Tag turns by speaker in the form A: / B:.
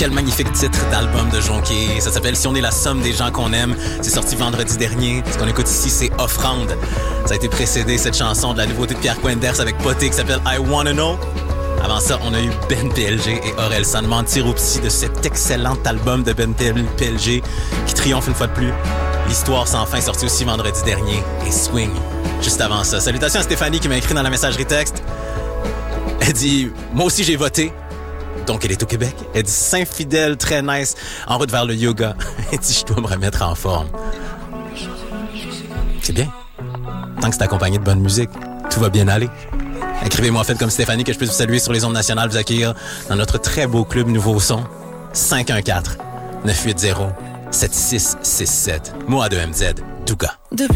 A: Quel magnifique titre d'album de Jonquier. Ça s'appelle Si on est la somme des gens qu'on aime. C'est sorti vendredi dernier. Ce qu'on écoute ici, c'est Offrande. Ça a été précédé, cette chanson, de la nouveauté de Pierre Quenders avec Poté qui s'appelle I Wanna Know. Avant ça, on a eu Ben PLG et Orelsan, Mentir au psy, de cet excellent album de Ben PLG qui triomphe une fois de plus. L'histoire sans fin, sorti aussi vendredi dernier. Et Swing, juste avant ça. Salutations à Stéphanie qui m'a écrit dans la messagerie texte. Elle dit « Moi aussi, j'ai voté. » Donc, elle est au Québec. Elle dit « Saint-Fidèle, très nice, en route vers le yoga. » Elle dit « Je dois me remettre en forme. » C'est bien. Tant que c'est accompagné de bonne musique, tout va bien aller. Écrivez-moi, faites comme Stéphanie, que je puisse vous saluer sur les ondes nationales, vous accueillir dans notre très beau club Nouveau Son. 514-980-7667. Moi de MZ, Douga.